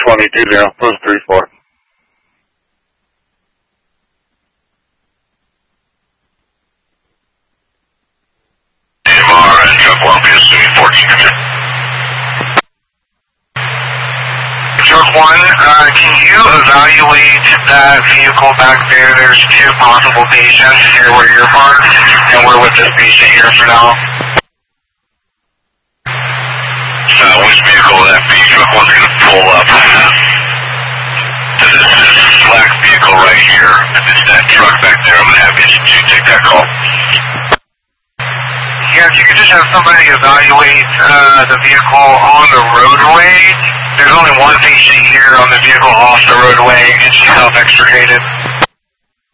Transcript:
2020, post 34. AMR and truck 1, assuming 14, come here. Truck 1, can you evaluate that vehicle back there? There's 2 possible patients here where you're parked, and we're with this patient here for now. Which vehicle would that be? Truck 1's going to pull up to this black vehicle right here. If it's that truck back there, I'm going to have you to take that call. Yeah, if you could just have somebody evaluate the vehicle on the roadway. There's only one patient here on the vehicle off the roadway, and she's self-extricated.